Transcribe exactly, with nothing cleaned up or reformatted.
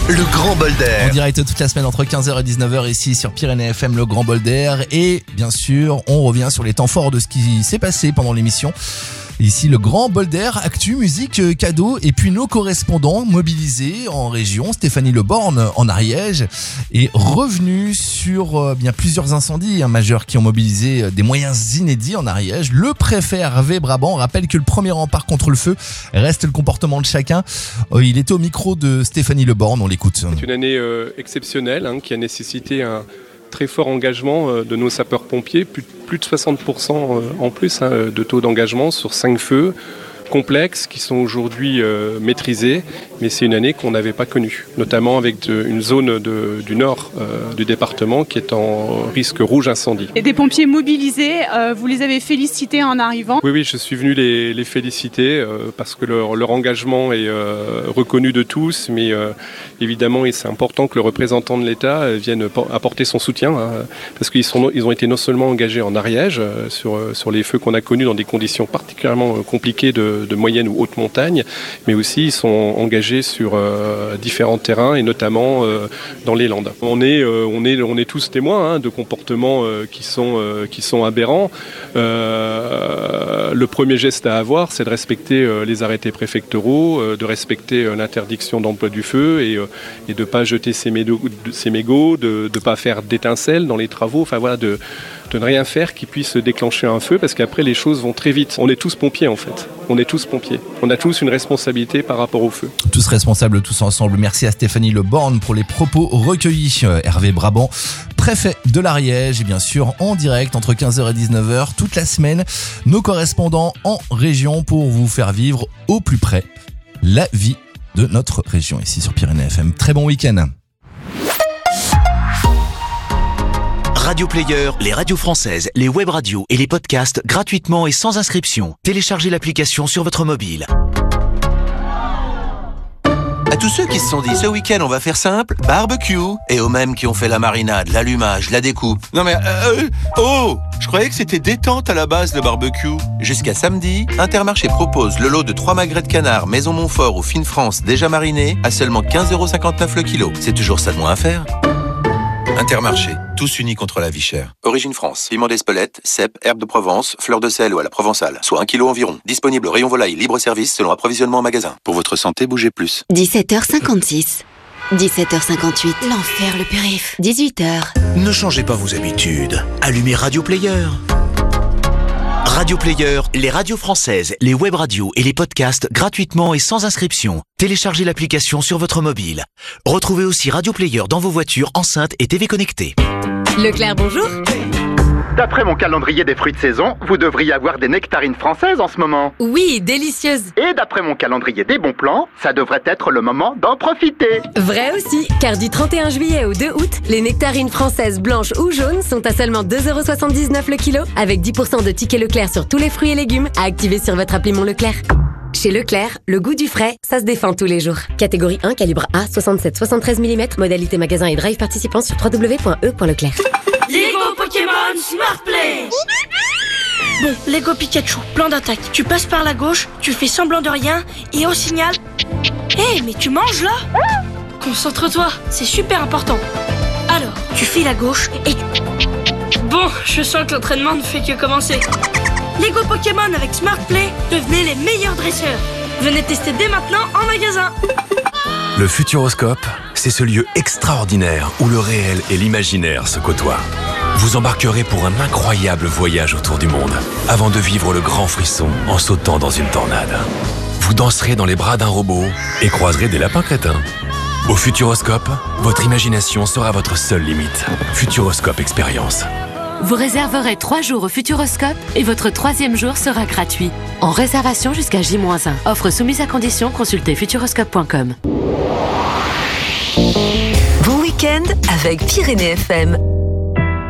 Le grand bol d'air. En direct toute la semaine entre quinze heures et dix-neuf heures ici sur Pyrénées F M, le grand bol d'air. Et bien sûr, on revient sur les temps forts de ce qui s'est passé pendant l'émission. Ici, le grand bol d'air, actu, musique, cadeaux et puis nos correspondants mobilisés en région. Stéphanie Le Born en Ariège est revenue sur euh, bien plusieurs incendies hein, majeurs qui ont mobilisé euh, des moyens inédits en Ariège. Le préfet Hervé Brabant rappelle que le premier rempart contre le feu reste le comportement de chacun. Euh, il était au micro de Stéphanie Le Born, on l'écoute. C'est une année euh, exceptionnelle hein, qui a nécessité un très fort engagement euh, de nos sapeurs-pompiers, plus, plus de soixante pour cent euh, en plus hein, de taux d'engagement sur cinq feux complexes qui sont aujourd'hui euh, maîtrisés, mais c'est une année qu'on n'avait pas connue, notamment avec de, une zone de, du nord euh, du département qui est en risque rouge incendie. Et des pompiers mobilisés, euh, vous les avez félicités en arrivant ? Oui, oui, je suis venu les, les féliciter euh, parce que leur, leur engagement est euh, reconnu de tous, mais euh, évidemment, et c'est important que le représentant de l'État vienne apporter son soutien, hein, parce qu'ils sont, ils ont été non seulement engagés en Ariège euh, sur, sur les feux qu'on a connus dans des conditions particulièrement compliquées de de moyenne ou haute montagne, mais aussi ils sont engagés sur euh, différents terrains et notamment euh, dans les Landes. On est, euh, on est, on est tous témoins hein, de comportements euh, qui sont, euh, qui sont aberrants. Euh, le premier geste à avoir, c'est de respecter euh, les arrêtés préfectoraux, euh, de respecter euh, l'interdiction d'emploi du feu et, euh, et de ne pas jeter ses mégots, ses mégots de ne pas faire d'étincelles dans les travaux, enfin voilà, de, de ne rien faire qui puisse déclencher un feu parce qu'après les choses vont très vite. On est tous pompiers en fait. On est tous pompiers. On a tous une responsabilité par rapport au feu. Tous responsables, tous ensemble. Merci à Stéphanie Le Born pour les propos recueillis. Hervé Brabant, préfet de l'Ariège, et bien sûr en direct entre quinze heures et dix-neuf heures toute la semaine. Nos correspondants en région pour vous faire vivre au plus près la vie de notre région ici sur Pyrénées F M. Très bon week-end. Radio Player, les radios françaises, les web radios et les podcasts gratuitement et sans inscription. Téléchargez l'application sur votre mobile. À tous ceux qui se sont dit ce week-end on va faire simple, barbecue, et aux mêmes qui ont fait la marinade, l'allumage, la découpe. Non mais euh, oh, je croyais que c'était détente à la base le barbecue. Jusqu'à samedi, Intermarché propose le lot de trois magrets de canard Maison Montfort ou Fine France déjà marinés à seulement quinze euros cinquante-neuf le kilo. C'est toujours ça de moins à faire. Intermarché, tous unis contre la vie chère. Origine France, piment d'Espelette, cèpe, herbe de Provence, fleur de sel ou à la provençale, soit un kilo environ. Disponible au rayon volaille, libre service selon approvisionnement en magasin. Pour votre santé, bougez plus. dix-sept heures cinquante-six. dix-sept heures cinquante-huit. L'enfer, le périph. dix-huit heures. Ne changez pas vos habitudes. Allumez Radio Player. Radio Player, les radios françaises, les web radios et les podcasts gratuitement et sans inscription. Téléchargez l'application sur votre mobile. Retrouvez aussi Radio Player dans vos voitures, enceintes et T V connectées. Leclerc, bonjour. D'après mon calendrier des fruits de saison, vous devriez avoir des nectarines françaises en ce moment. Oui, délicieuse. Et d'après mon calendrier des bons plans, ça devrait être le moment d'en profiter. Vrai aussi, car du trente et un juillet au deux août, les nectarines françaises blanches ou jaunes sont à seulement deux euros soixante-dix-neuf le kilo, avec dix pour cent de tickets Leclerc sur tous les fruits et légumes à activer sur votre appli Mon Leclerc. Chez Leclerc, le goût du frais, ça se défend tous les jours. Catégorie un, calibre A, soixante-sept soixante-treize millimètres, modalité magasin et drive participant sur w w w point e point leclerc. Lego Pokémon Smart Play. Bon, Lego Pikachu, plan d'attaque. Tu passes par la gauche, tu fais semblant de rien, et au signal... Hé, hey, mais tu manges là ? Concentre-toi, c'est super important. Alors, tu files à gauche et... Bon, je sens que l'entraînement ne fait que commencer. Lego Pokémon avec Smart Play, devenez les meilleurs dresseurs. Venez tester dès maintenant en magasin. Le Futuroscope, c'est ce lieu extraordinaire où le réel et l'imaginaire se côtoient. Vous embarquerez pour un incroyable voyage autour du monde, avant de vivre le grand frisson en sautant dans une tornade. Vous danserez dans les bras d'un robot et croiserez des lapins crétins. Au Futuroscope, votre imagination sera votre seule limite. Futuroscope Expérience. Vous réserverez trois jours au Futuroscope et votre troisième jour sera gratuit. En réservation jusqu'à J moins un. Offre soumise à condition, consultez futuroscope point com. Bon week-end avec Pyrénées F M.